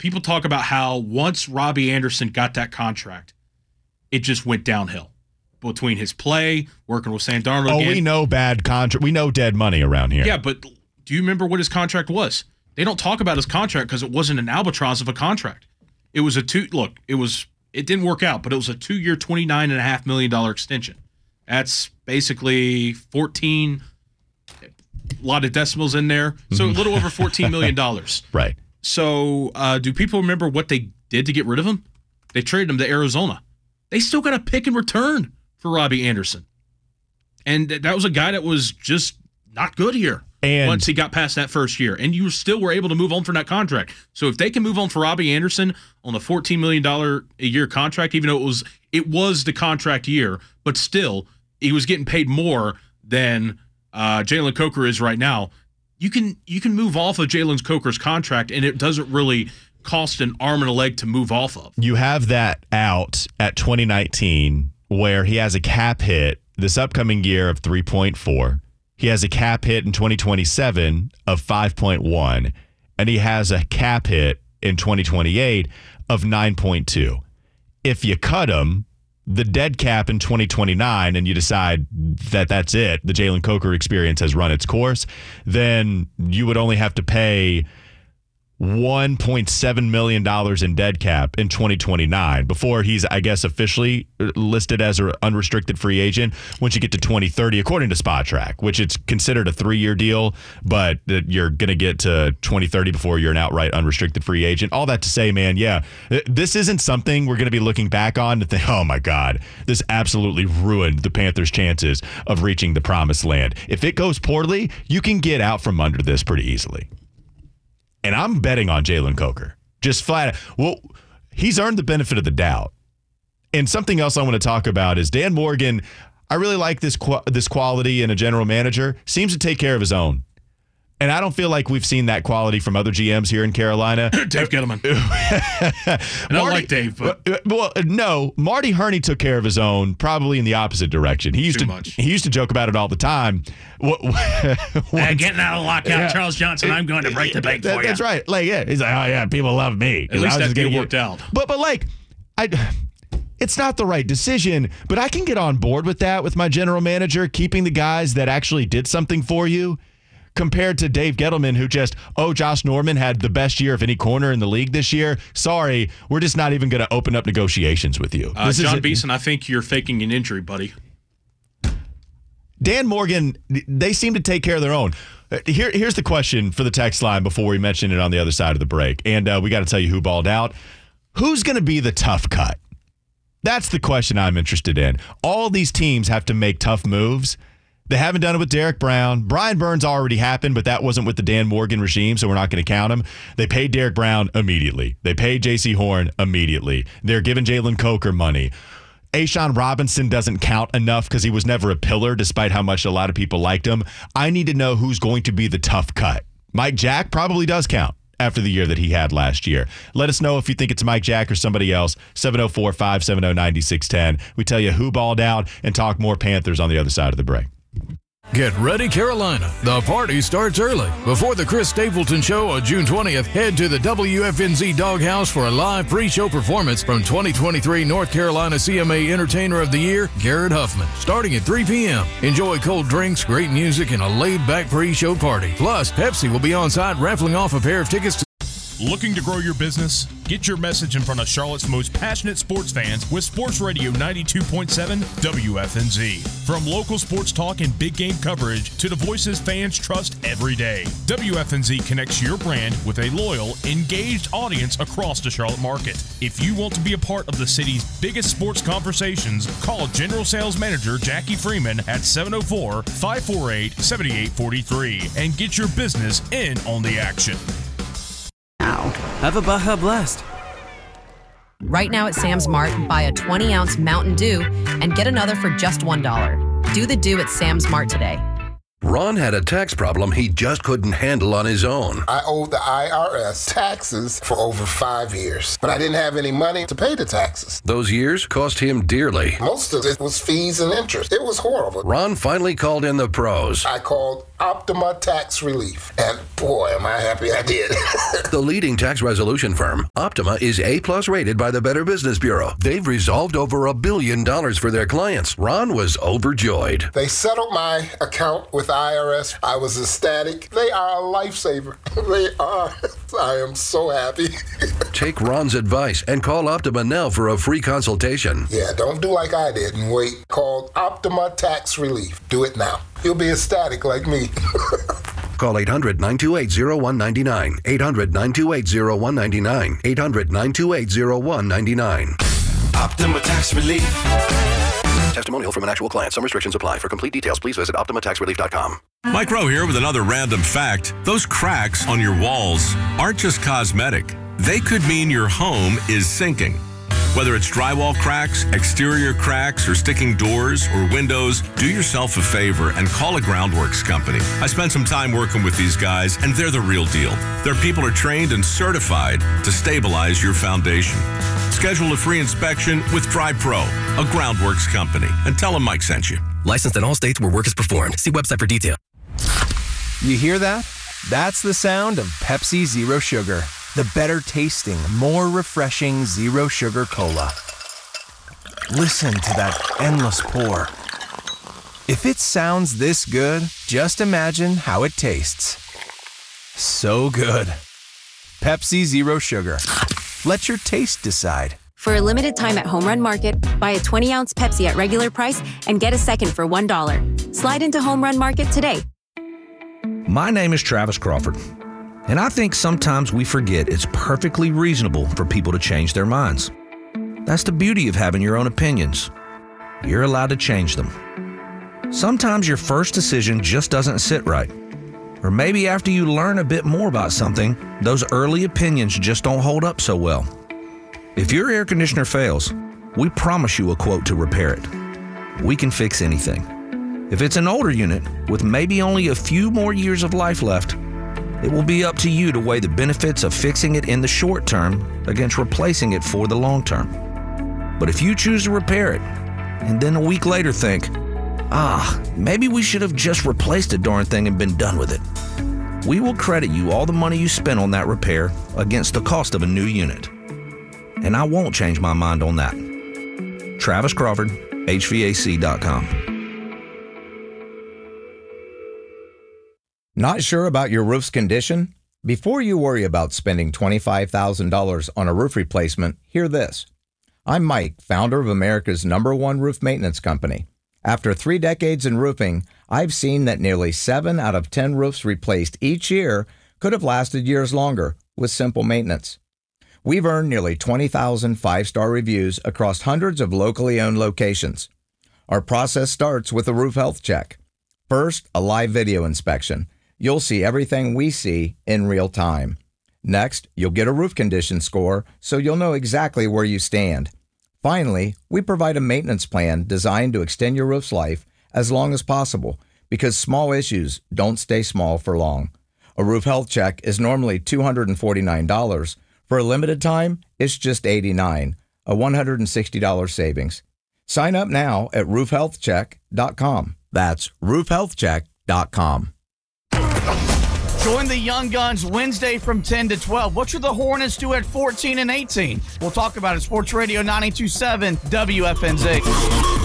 people talk about how once Robbie Anderson got that contract, it just went downhill between his play, working with Sam Darnold. Oh, we know bad contract. We know dead money around here. Yeah, but do you remember what his contract was? They don't talk about his contract because it wasn't an albatross of a contract. It was it didn't work out, but it was a 2-year, $29.5 million extension. That's basically 14, a lot of decimals in there. So a little over $14 million. Right. So do people remember what they did to get rid of him? They traded him to Arizona. They still got a pick in return for Robbie Anderson. And that was a guy that was just not good here once he got past that first year. And you still were able to move on from that contract. So if they can move on for Robbie Anderson on a $14 million a year contract, even though it was the contract year, but still he was getting paid more than Jalen Coker is right now. You can move off of Jalen Coker's contract, and it doesn't really cost an arm and a leg to move off of. You have that out at 2019 where he has a cap hit this upcoming year of 3.4. He has a cap hit in 2027 of 5.1, and he has a cap hit in 2028 of 9.2. If you cut him, the dead cap in 2029, and you decide that that's it, the Jalen Coker experience has run its course, then you would only have to pay $1.7 million in dead cap in 2029 before he's, I guess, officially listed as an unrestricted free agent once you get to 2030, according to SpotTrack, which it's considered a 3-year deal, but you're going to get to 2030 before you're an outright unrestricted free agent. All that to say, man, yeah, this isn't something we're going to be looking back on to think, oh my God, this absolutely ruined the Panthers' chances of reaching the promised land. If it goes poorly, you can get out from under this pretty easily. And I'm betting on Jalen Coker. Just flat. Well, he's earned the benefit of the doubt. And something else I want to talk about is Dan Morgan. I really like this quality in a general manager. Seems to take care of his own. And I don't feel like we've seen that quality from other GMs here in Carolina. Dave Gettleman. I don't like Dave. But. Well, no. Marty Herney took care of his own, probably in the opposite direction. He used to joke about it all the time. Getting out of the lockout, Charles Johnson, I'm going to break the bank for you. That's right. Like, yeah, he's like, oh, yeah, people love me. At least that deal worked out. But like, it's not the right decision, but I can get on board with that with my general manager, keeping the guys that actually did something for you. Compared to Dave Gettleman, who Josh Norman had the best year of any corner in the league this year. Sorry, we're just not even going to open up negotiations with you. John Beeson, I think you're faking an injury, buddy. Dan Morgan, they seem to take care of their own. Here's the question for the text line before we mention it on the other side of the break. And we got to tell you who balled out. Who's going to be the tough cut? That's the question I'm interested in. All these teams have to make tough moves. They haven't done it with Derek Brown. Brian Burns already happened, but that wasn't with the Dan Morgan regime, so we're not going to count him. They paid Derek Brown immediately. They paid J.C. Horn immediately. They're giving Jalen Coker money. A'Shawn Robinson doesn't count enough because he was never a pillar, despite how much a lot of people liked him. I need to know who's going to be the tough cut. Mike Jack probably does count after the year that he had last year. Let us know if you think it's Mike Jack or somebody else. 704-570-9610. We tell you who balled out and talk more Panthers on the other side of the break. Get ready, Carolina. The party starts early. Before the Chris Stapleton Show on June 20th, head to the WFNZ Doghouse for a live pre-show performance from 2023 North Carolina CMA Entertainer of the Year, Garrett Huffman, starting at 3 p.m. Enjoy cold drinks, great music, and a laid-back pre-show party. Plus, Pepsi will be on site raffling off a pair of tickets. Looking to grow your business? Get your message in front of Charlotte's most passionate sports fans with Sports Radio 92.7 WFNZ. From local sports talk and big game coverage to the voices fans trust every day, WFNZ connects your brand with a loyal, engaged audience across the Charlotte market. If you want to be a part of the city's biggest sports conversations, call General Sales Manager Jackie Freeman at 704-548-7843 and get your business in on the action. Have a Baja Blast. Right now at Sam's Mart, buy a 20-ounce Mountain Dew and get another for just $1. Do the Dew at Sam's Mart today. Ron had a tax problem he just couldn't handle on his own. I owed the IRS taxes for over 5 years, but I didn't have any money to pay the taxes. Those years cost him dearly. Most of it was fees and interest. It was horrible. Ron finally called in the pros. I called Optima Tax Relief, and boy, am I happy I did. The leading tax resolution firm, Optima, is A+ rated by the Better Business Bureau. They've resolved over $1 billion for their clients. Ron was overjoyed. They settled my account with IRS. I was ecstatic. They are a lifesaver. They are. I am so happy. Take Ron's advice and call Optima now for a free consultation. Yeah, don't do like I did and wait. Call Optima Tax Relief. Do it now. You'll be ecstatic like me. Call 800-928-0199. 800-928-0199. 800-928-0199. Optima Tax Relief. Testimonial from an actual client. Some restrictions apply. For complete details, please visit OptimaTaxRelief.com. Mike Rowe here with another random fact. Those cracks on your walls aren't just cosmetic. They could mean your home is sinking. Whether it's drywall cracks, exterior cracks, or sticking doors or windows, do yourself a favor and call a Groundworks company. I spent some time working with these guys, and they're the real deal. Their people are trained and certified to stabilize your foundation. Schedule a free inspection with DryPro, a Groundworks company, and tell them Mike sent you. Licensed in all states where work is performed. See website for detail. You hear that? That's the sound of Pepsi Zero Sugar. The better tasting, more refreshing Zero Sugar Cola. Listen to that endless pour. If it sounds this good, just imagine how it tastes. So good. Pepsi Zero Sugar. Let your taste decide. For a limited time at Home Run Market, buy a 20-ounce Pepsi at regular price and get a second for $1. Slide into Home Run Market today. My name is Travis Crawford. And I think sometimes we forget it's perfectly reasonable for people to change their minds. That's the beauty of having your own opinions. You're allowed to change them. Sometimes your first decision just doesn't sit right. Or maybe after you learn a bit more about something, those early opinions just don't hold up so well. If your air conditioner fails, we promise you a quote to repair it. We can fix anything. If it's an older unit with maybe only a few more years of life left, it will be up to you to weigh the benefits of fixing it in the short term against replacing it for the long term. But if you choose to repair it, and then a week later think, maybe we should have just replaced the darn thing and been done with it, we will credit you all the money you spent on that repair against the cost of a new unit. And I won't change my mind on that. Travis Crawford, HVAC.com. Not sure about your roof's condition? Before you worry about spending $25,000 on a roof replacement, hear this. I'm Mike, founder of America's #1 roof maintenance company. After 3 decades in roofing, I've seen that nearly 7 out of 10 roofs replaced each year could have lasted years longer with simple maintenance. We've earned nearly 20,000 5-star reviews across hundreds of locally owned locations. Our process starts with a roof health check. First, a live video inspection. You'll see everything we see in real time. Next, you'll get a roof condition score so you'll know exactly where you stand. Finally, we provide a maintenance plan designed to extend your roof's life as long as possible because small issues don't stay small for long. A roof health check is normally $249. For a limited time, it's just $89, a $160 savings. Sign up now at roofhealthcheck.com. That's roofhealthcheck.com. Join the Young Guns Wednesday from 10 to 12. What should the Hornets do at 14 and 18? We'll talk about it. Sports Radio 92.7 WFNZ.